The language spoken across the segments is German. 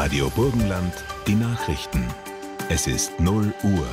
Radio Burgenland, die Nachrichten. Es ist 0 Uhr.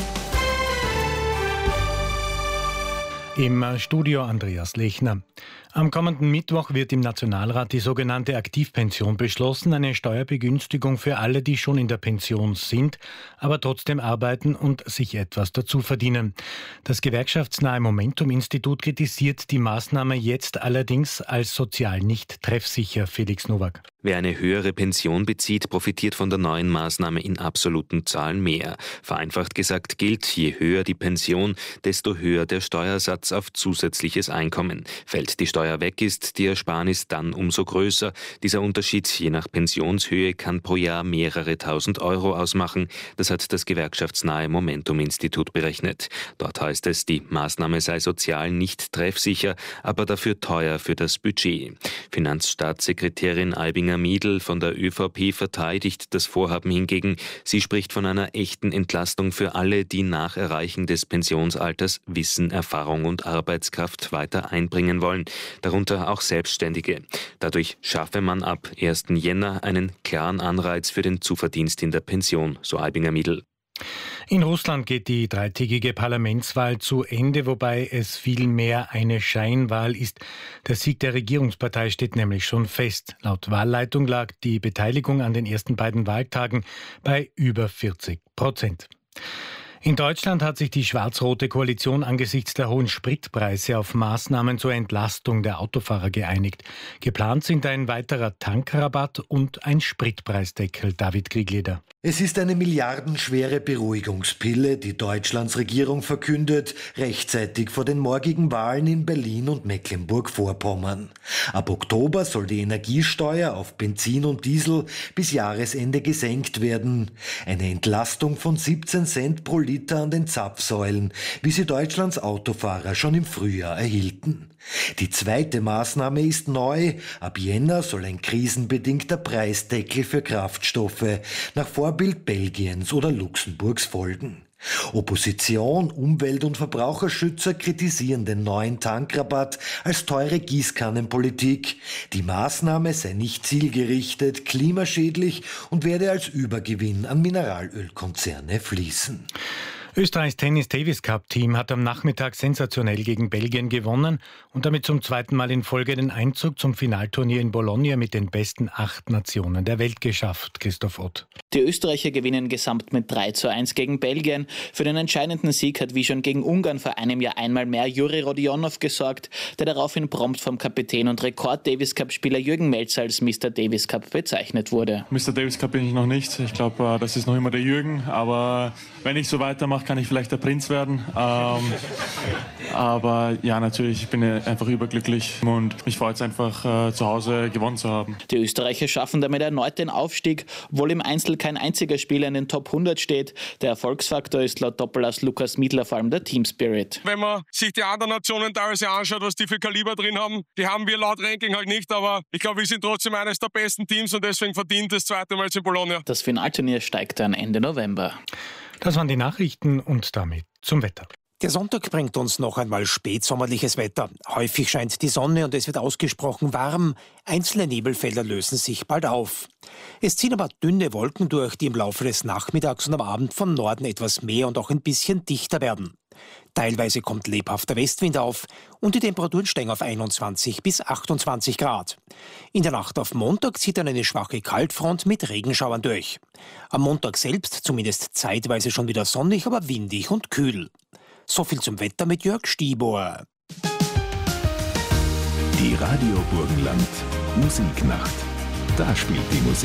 Im Studio Andreas Lechner. Am kommenden Mittwoch wird im Nationalrat die sogenannte Aktivpension beschlossen, eine Steuerbegünstigung für alle, die schon in der Pension sind, aber trotzdem arbeiten und sich etwas dazu verdienen. Das gewerkschaftsnahe Momentum-Institut kritisiert die Maßnahme jetzt allerdings als sozial nicht treffsicher. Felix Nowak. Wer eine höhere Pension bezieht, profitiert von der neuen Maßnahme in absoluten Zahlen mehr. Vereinfacht gesagt gilt, je höher die Pension, desto höher der Steuersatz auf zusätzliches Einkommen. Fällt die Steuer weg, ist die Ersparnis dann umso größer. Dieser Unterschied je nach Pensionshöhe kann pro Jahr mehrere tausend Euro ausmachen. Das hat das gewerkschaftsnahe Momentum-Institut berechnet. Dort heißt es, die Maßnahme sei sozial nicht treffsicher, aber dafür teuer für das Budget. Finanzstaatssekretärin Albinger-Miedl von der ÖVP verteidigt das Vorhaben hingegen. Sie spricht von einer echten Entlastung für alle, die nach Erreichen des Pensionsalters Wissen, Erfahrung und Arbeitskraft weiter einbringen wollen, darunter auch Selbstständige. Dadurch schaffe man ab 1. Jänner einen klaren Anreiz für den Zuverdienst in der Pension, so Albinger-Miedl. In Russland geht die dreitägige Parlamentswahl zu Ende, wobei es vielmehr eine Scheinwahl ist. Der Sieg der Regierungspartei steht nämlich schon fest. Laut Wahlleitung lag die Beteiligung an den ersten beiden Wahltagen bei über 40%. In Deutschland hat sich die schwarz-rote Koalition angesichts der hohen Spritpreise auf Maßnahmen zur Entlastung der Autofahrer geeinigt. Geplant sind ein weiterer Tankrabatt und ein Spritpreisdeckel. David Kriegleder. Es ist eine milliardenschwere Beruhigungspille, die Deutschlands Regierung verkündet, rechtzeitig vor den morgigen Wahlen in Berlin und Mecklenburg-Vorpommern. Ab Oktober soll die Energiesteuer auf Benzin und Diesel bis Jahresende gesenkt werden. Eine Entlastung von 17 Cent pro Liter an den Zapfsäulen, wie sie Deutschlands Autofahrer schon im Frühjahr erhielten. Die zweite Maßnahme ist neu. Ab Jänner soll ein krisenbedingter Preisdeckel für Kraftstoffe nach Vorbild Belgiens oder Luxemburgs folgen. Opposition, Umwelt- und Verbraucherschützer kritisieren den neuen Tankrabatt als teure Gießkannenpolitik. Die Maßnahme sei nicht zielgerichtet, klimaschädlich und werde als Übergewinn an Mineralölkonzerne fließen. Österreichs Tennis-Davis-Cup-Team hat am Nachmittag sensationell gegen Belgien gewonnen und damit zum zweiten Mal in Folge den Einzug zum Finalturnier in Bologna mit den besten 8 Nationen der Welt geschafft. Christoph Ott. Die Österreicher gewinnen gesamt mit 3:1 gegen Belgien. Für den entscheidenden Sieg hat wie schon gegen Ungarn vor einem Jahr einmal mehr Juri Rodionov gesorgt, der daraufhin prompt vom Kapitän und Rekord-Davis-Cup-Spieler Jürgen Melzer als Mr. Davis Cup bezeichnet wurde. Mr. Davis Cup bin ich noch nicht. Ich glaube, das ist noch immer der Jürgen. Aber wenn ich so weitermache, kann ich vielleicht der Prinz werden. Aber ja, natürlich, ich bin einfach überglücklich und mich freut es einfach, zu Hause gewonnen zu haben. Die Österreicher schaffen damit erneut den Aufstieg, obwohl im Einzel kein einziger Spieler in den Top 100 steht. Der Erfolgsfaktor ist laut Doppelass Lukas Miedler vor allem der Team Spirit. Wenn man sich die anderen Nationen teilweise anschaut, was die für Kaliber drin haben, die haben wir laut Ranking halt nicht, aber ich glaube, wir sind trotzdem eines der besten Teams und deswegen verdient das zweite Mal jetzt in Bologna. Das Finalturnier steigt dann Ende November. Das waren die Nachrichten und damit zum Wetter. Der Sonntag bringt uns noch einmal spätsommerliches Wetter. Häufig scheint die Sonne und es wird ausgesprochen warm. Einzelne Nebelfelder lösen sich bald auf. Es ziehen aber dünne Wolken durch, die im Laufe des Nachmittags und am Abend von Norden etwas mehr und auch ein bisschen dichter werden. Teilweise kommt lebhafter Westwind auf und die Temperaturen steigen auf 21 bis 28 Grad. In der Nacht auf Montag zieht dann eine schwache Kaltfront mit Regenschauern durch. Am Montag selbst zumindest zeitweise schon wieder sonnig, aber windig und kühl. So viel zum Wetter mit Jörg Stieber. Die Radio Burgenland Musiknacht. Da spielt die Musik.